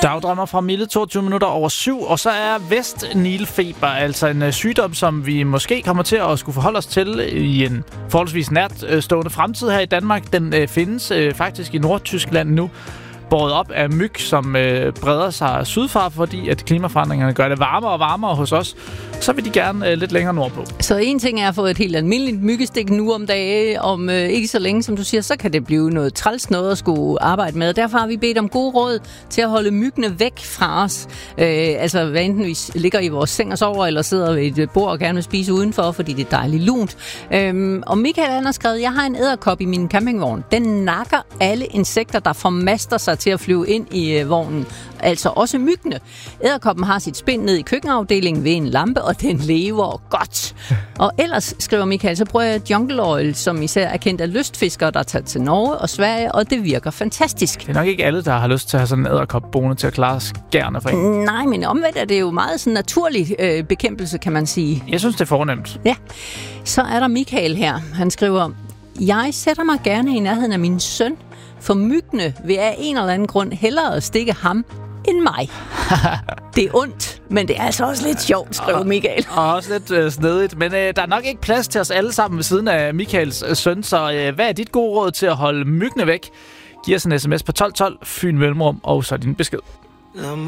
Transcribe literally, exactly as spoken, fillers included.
Dagdrømmer fra Mille, toogtyve minutter over syv, og så er vestnilfeber, altså en sygdom, som vi måske kommer til at skulle forholde os til i en forholdsvis nærtstående fremtid her i Danmark. Den øh, findes øh, faktisk i Nordtyskland nu, båret op af myg, som øh, breder sig sydfra, fordi at klimaforandringerne gør det varmere og varmere hos os. Så vil de gerne øh, lidt længere nordpå. Så en ting er at få et helt almindeligt myggestik nu om dagen, om øh, ikke så længe, som du siger, så kan det blive noget træls noget at skulle arbejde med. Derfor har vi bedt om gode råd til at holde myggene væk fra os. Øh, altså, hvad enten vi ligger i vores seng og sover, eller sidder ved et bord og gerne vil spise udenfor, fordi det er dejligt lunt. Øh, og Michael han har skrevet, jeg har en edderkop i min campingvogn. Den nakker alle insekter, der formaster sig til at flyve ind i øh, vognen. Altså også myggene. Edderkoppen har sit spind ned i køkkenafdelingen ved en lampe, og den lever godt. Og ellers, skriver Michael, så bruger jeg jungle oil, som især er kendt af lystfiskere, der tager til Norge og Sverige, og det virker fantastisk. Det er nok ikke alle, der har lyst til at have sådan en edderkop boende til at klare skærne for en. Nej, men omvendt er det jo meget sådan naturlig øh, bekæmpelse, kan man sige. Jeg synes, det er fornemt. Ja. Så er der Michael her. Han skriver, jeg sætter mig gerne i nærheden af min søn, for myggene vil af en eller anden grund hellere stikke ham end mig. Det er ondt, men det er altså også lidt sjovt, skriver Michael. Og også lidt øh, snedigt, men øh, der er nok ikke plads til os alle sammen ved siden af Michaels øh, søn, så øh, hvad er dit gode råd til at holde myggene væk? Giv os en sms på tolv tolv, Fyn Mellemrum, og så din besked.